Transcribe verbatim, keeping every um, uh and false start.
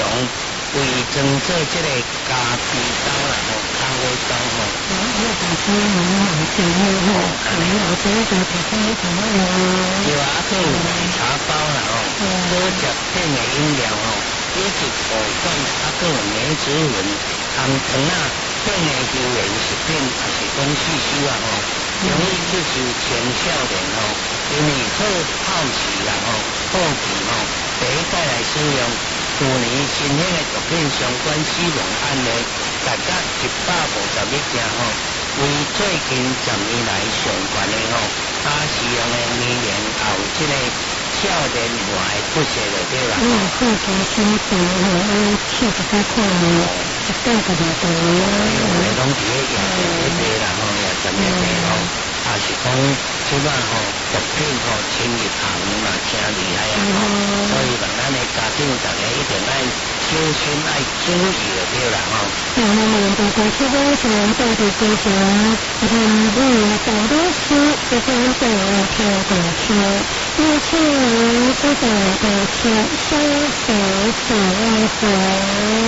为装做这个咖啡豆啦吼，咖啡豆吼。 我我大家我有钱了吼，我有这个大家怎么样？ 对啊，啊，还有奶茶包啦吼，多食片的饮料吼，以及果冻，啊，还有梅子粉、红糖啊，片的油盐食品，也是讲细细啊吼，容易刺激青少年吼，因为好好奇啦吼，好奇吼，第一代来使用。去年新兴的毒品相关死亡案例达到一百五十一件吼，为最近十年来上悬的吼，他使用的年龄也有这个少年化的不少就对啦。 嗯，好多新闻吼，我去一下看呢，一百个多多。 有的拢伫咧夜市咧卖啦吼，夜市咧卖吼，也是讲即摆吼毒品吼侵入行嘛，真厉害啊吼，所以讲咱的家长逐个一定爱小心爱注意就对啦吼。 那我们大家出发前到底规划，人物大多数一般都跳过去，目前是大多数小手指挥。